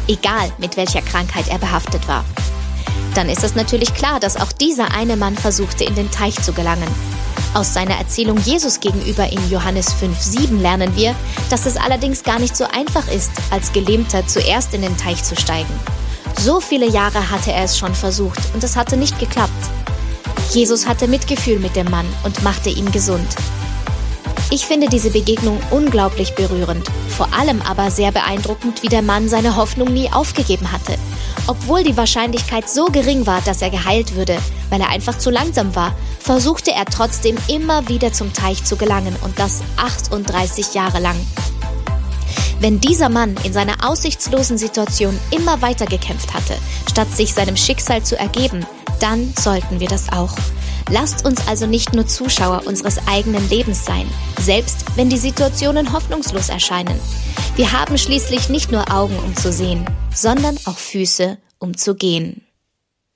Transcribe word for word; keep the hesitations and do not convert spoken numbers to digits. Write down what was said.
egal mit welcher Krankheit er behaftet war. Dann ist es natürlich klar, dass auch dieser eine Mann versuchte, in den Teich zu gelangen. Aus seiner Erzählung Jesus gegenüber in Johannes fünf sieben lernen wir, dass es allerdings gar nicht so einfach ist, als Gelähmter zuerst in den Teich zu steigen. So viele Jahre hatte er es schon versucht und es hatte nicht geklappt. Jesus hatte Mitgefühl mit dem Mann und machte ihn gesund. Ich finde diese Begegnung unglaublich berührend, vor allem aber sehr beeindruckend, wie der Mann seine Hoffnung nie aufgegeben hatte. Obwohl die Wahrscheinlichkeit so gering war, dass er geheilt würde, weil er einfach zu langsam war, versuchte er trotzdem immer wieder zum Teich zu gelangen und das achtunddreißig Jahre lang. Wenn dieser Mann in seiner aussichtslosen Situation immer weiter gekämpft hatte, statt sich seinem Schicksal zu ergeben, dann sollten wir das auch. Lasst uns also nicht nur Zuschauer unseres eigenen Lebens sein, selbst wenn die Situationen hoffnungslos erscheinen. Wir haben schließlich nicht nur Augen, um zu sehen, sondern auch Füße, um zu gehen.